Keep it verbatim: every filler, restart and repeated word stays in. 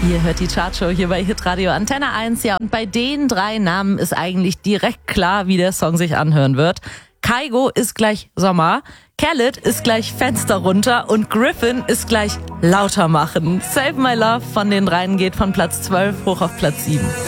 Ihr hört die Chartshow hier bei Hitradio Antenne eins. Ja, und bei den drei Namen ist eigentlich direkt klar, wie der Song sich anhören wird. Kygo ist gleich Sommer, Khaled ist gleich Fenster runter und Griffin ist gleich lauter machen. Save My Love von den dreien geht von Platz zwölf hoch auf Platz sieben.